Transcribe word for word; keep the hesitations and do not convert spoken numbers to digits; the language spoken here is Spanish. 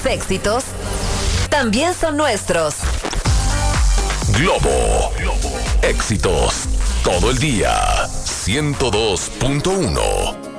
tus éxitos también son nuestros. Globo. Éxitos todo el día. ciento dos punto uno.